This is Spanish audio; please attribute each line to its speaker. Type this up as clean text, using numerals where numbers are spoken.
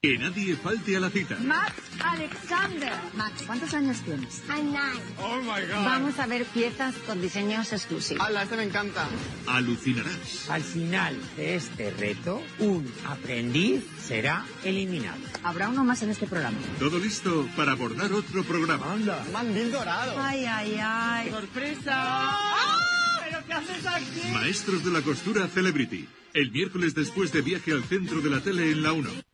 Speaker 1: Que nadie falte a la cita.
Speaker 2: Max Alexander. Max, ¿cuántos años tienes?
Speaker 3: I'm 9.
Speaker 4: Oh my God.
Speaker 2: Vamos a ver piezas con diseños exclusivos.
Speaker 4: ¡Hala, este me encanta!
Speaker 1: Alucinarás.
Speaker 5: Al final de este reto, un aprendiz será eliminado.
Speaker 2: Habrá uno más en este programa.
Speaker 1: Todo listo para abordar otro programa.
Speaker 5: ¡Anda!
Speaker 4: ¡Mandil dorado!
Speaker 2: Ay, ay, ay.
Speaker 5: ¡Sorpresa!
Speaker 2: ¡Ah!
Speaker 5: ¿Pero qué haces aquí?
Speaker 1: Maestros de la costura Celebrity. El miércoles después de Viaje al centro de la tele en la 1.